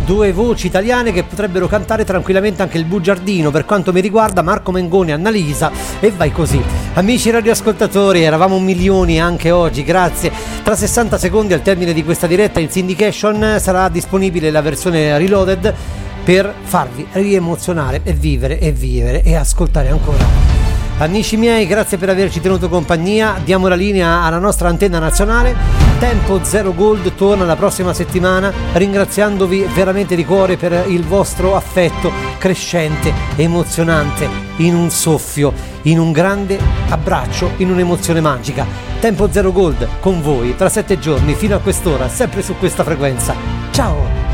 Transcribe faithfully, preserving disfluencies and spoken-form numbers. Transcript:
due voci italiane che potrebbero cantare tranquillamente anche il bugiardino, per quanto mi riguarda Marco Mengoni e Annalisa, e vai così. Amici radioascoltatori, eravamo milioni anche oggi, grazie. Tra sessanta secondi al termine di questa diretta in syndication sarà disponibile la versione reloaded per farvi riemozionare e vivere e vivere e ascoltare ancora. Amici miei, grazie per averci tenuto compagnia. Diamo la linea alla nostra antenna nazionale. Tempo Zero Gold torna la prossima settimana, ringraziandovi veramente di cuore per il vostro affetto crescente, emozionante, in un soffio, in un grande abbraccio, in un'emozione magica. Tempo Zero Gold con voi tra sette giorni fino a quest'ora, sempre su questa frequenza. Ciao!